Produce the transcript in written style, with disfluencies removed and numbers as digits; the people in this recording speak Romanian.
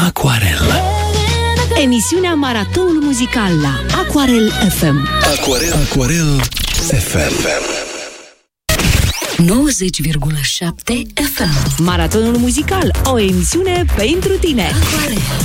Aquarel. Emisiunea Maratonul Muzical la Aquarel FM. Aquarel FM 90,7 FM. Maratonul Muzical, o emisiune pentru tine. Aquarel.